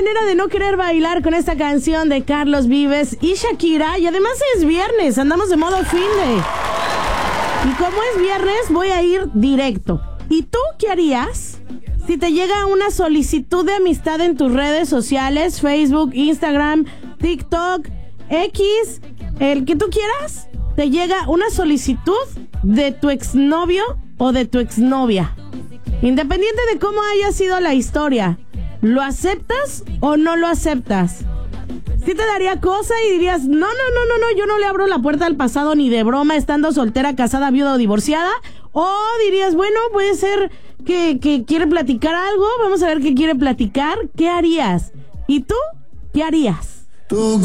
manera de no querer bailar con esta canción de Carlos Vives y Shakira. Y además es viernes, andamos de modo finde. Y como es viernes, voy a ir directo. ¿Y tú qué harías si te llega una solicitud de amistad en tus redes sociales, Facebook, Instagram, TikTok, X, el que tú quieras? Te llega una solicitud de tu exnovio o de tu exnovia. Independiente de cómo haya sido la historia, ¿lo aceptas o no lo aceptas? ¿Sí te daría cosa y dirías, no, yo no le abro la puerta al pasado ni de broma estando soltera, casada, viuda o divorciada? ¿O dirías, bueno, puede ser que quiere platicar algo, vamos a ver qué quiere platicar? ¿Qué harías? ¿Y tú? ¿Qué harías? Tu